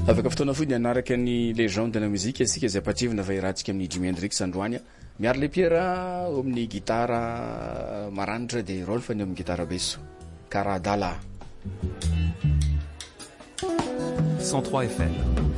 afaka fotoana foy ny anaraka ny légende de la musique asika zay apatrivina fa irahantsika amin'ny Jimi Hendrix androany miaro le Pierre amin'ny gitara maranitra de Rolf ny amin'ny gitara besso Karadala 103 FM